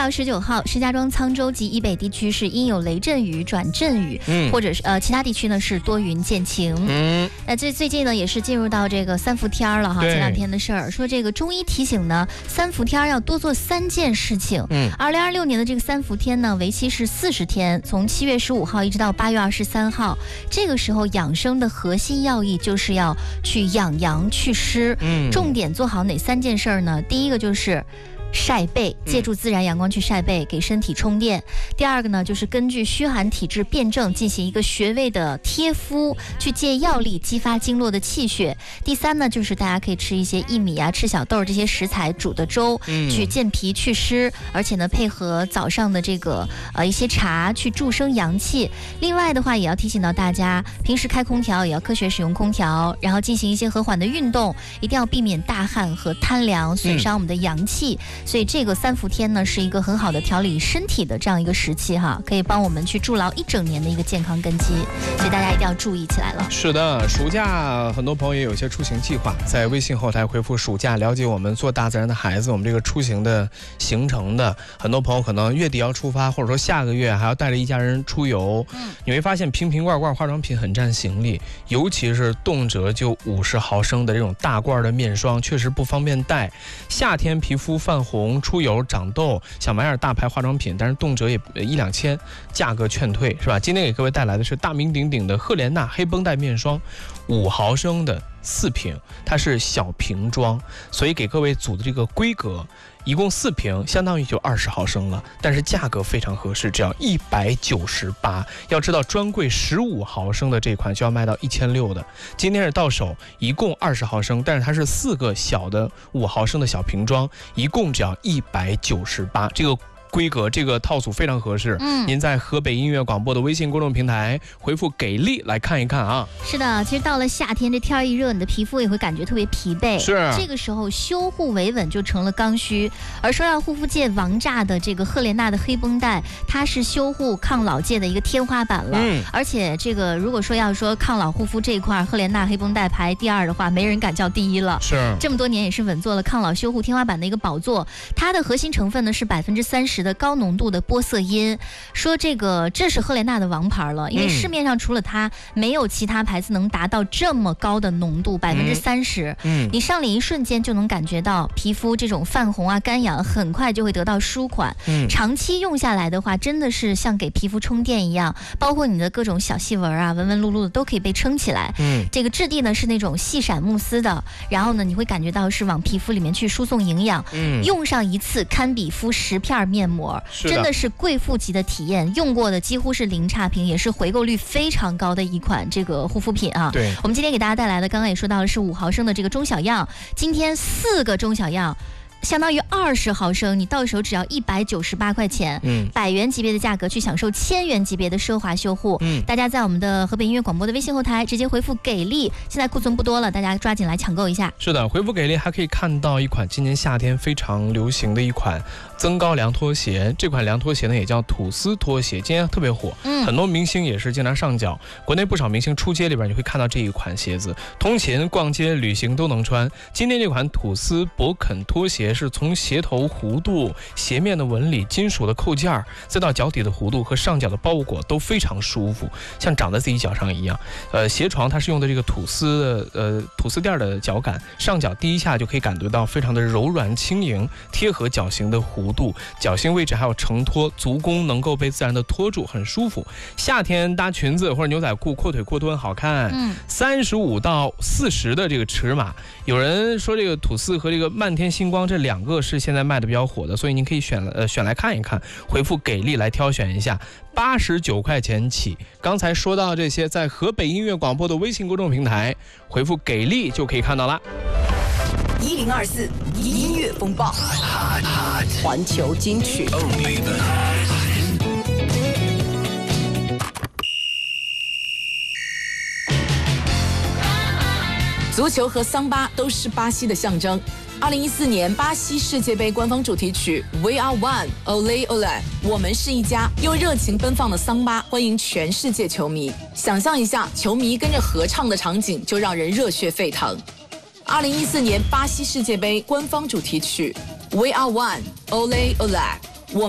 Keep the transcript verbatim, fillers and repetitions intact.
到十九号，石家庄、沧州及以北地区是阴有雷阵雨转阵雨， 嗯， 或者是呃其他地区呢是多云见晴。 嗯， 那这最近呢也是进入到这个三伏天了哈，前两天的事儿，说这个中医提醒呢，三伏天要多做三件事情。 嗯， 二零二六年的这个三伏天呢，为期是四十天，从七月十五号一直到八月二十三号。这个时候养生的核心要义就是要去养阳祛湿。 嗯， 重点做好哪三件事呢？第一个就是晒背，借助自然阳光去晒背，给身体充电。第二个呢，就是根据虚寒体质辩证进行一个穴位的贴敷，去借药力激发经络的气血。第三呢，就是大家可以吃一些薏米啊、赤小豆这些食材煮的粥， 嗯、 去健脾祛湿，而且呢，配合早上的这个呃一些茶去助生阳气。另外的话，也要提醒到大家，平时开空调也要科学使用空调，然后进行一些和缓的运动，一定要避免大汗和贪凉，损伤我们的阳气。嗯，所以这个三伏天呢，是一个很好的调理身体的这样一个时期哈，可以帮我们去筑牢一整年的一个健康根基，所以大家一定要注意起来了。 是的，暑假很多朋友也有一些出行计划，在微信后台回复暑假，了解我们做大自然的孩子，我们这个出行的行程的。很多朋友可能月底要出发，或者说下个月还要带着一家人出游，嗯，你会发现瓶瓶罐罐化妆品很占行李，尤其是动辄就五十毫升的这种大罐的面霜，确实不方便带。夏天皮肤泛红、出油、长痘，想买点大牌化妆品，但是动辄也一两千，价格劝退，是吧？今天给各位带来的是大名鼎鼎的赫莲娜黑绷带面霜，五毫升的四瓶，它是小瓶装，所以给各位组的这个规格，一共四瓶，相当于就二十毫升了，但是价格非常合适，只要一百九十八。要知道专柜十五毫升的这款就要卖到一千六的，今天是到手，一共二十毫升，但是它是四个小的五毫升的小瓶装，一共只要一百九十八。这个规格这个套组非常合适，嗯，您在河北音乐广播的微信公众平台回复给力来看一看啊。 是的，其实到了夏天，这天一热，你的皮肤也会感觉特别疲惫， 是这个时候修护维稳就成了刚需。而说到护肤界王炸的这个赫莲娜的黑绷带，它是修护抗老界的一个天花板了，嗯，而且这个如果说要说抗老护肤这一块，赫莲娜黑绷带排第二的话，没人敢叫第一了， 是这么多年也是稳坐了抗老修护天花板的一个宝座。它的核心成分呢是百分之三十的高浓度的玻色因，说这个这是赫莲娜的王牌了，因为市面上除了它，没有其他牌子能达到这么高的浓度，百分之三十。嗯，你上脸一瞬间就能感觉到皮肤这种泛红啊、干痒，很快就会得到舒缓。嗯，长期用下来的话，真的是像给皮肤充电一样，包括你的各种小细纹啊、纹纹路路的都可以被撑起来。嗯，这个质地呢是那种细闪慕斯的，然后呢你会感觉到是往皮肤里面去输送营养。嗯，用上一次堪比敷十片面膜。真的是贵妇级的体验，用过的几乎是零差评，也是回购率非常高的一款这个护肤品啊。 对， 我们今天给大家带来的，刚刚也说到了是五毫升的这个中小样，今天四个中小样。相当于二十毫升，你到手只要一百九十八块钱，嗯，百元级别的价格去享受千元级别的奢华修护。嗯，大家在我们的河北音乐广播的微信后台直接回复给力，现在库存不多了，大家抓紧来抢购一下。 是的，回复给力还可以看到一款今年夏天非常流行的一款增高凉拖鞋，这款凉拖鞋呢也叫吐司拖鞋，今年特别火，嗯，很多明星也是经常上脚，国内不少明星出街里边你会看到这一款鞋子，通勤、逛街、旅行都能穿。今天这款吐司勃肯拖鞋是从鞋头弧度、鞋面的纹理、金属的扣件，再到脚底的弧度和上脚的包裹都非常舒服，像长在自己脚上一样。呃，鞋床它是用的这个吐司的呃吐司垫的脚感，上脚第一下就可以感觉到非常的柔软轻盈，贴合脚型的弧度，脚心位置还有承托，足弓能够被自然的托住，很舒服。夏天搭裙子或者牛仔裤，阔腿阔臀好看。嗯，三十五到四十的这个尺码，有人说这个吐司和这个漫天星光这两个是现在卖的比较火的，所以您可以选呃选来看一看，回复给力来挑选一下，八十九块钱起。刚才说到这些，在河北音乐广播的微信公众平台回复给力就可以看到了。 一零二四音乐风暴，环球金曲。足球和桑巴都是巴西的象征。二零一四年巴西世界杯官方主题曲 We Are One Ole Ole 我们是一家，用热情奔放的桑巴欢迎全世界球迷。想象一下球迷跟着合唱的场景，就让人热血沸腾。二零一四年巴西世界杯官方主题曲 We Are One Ole Ole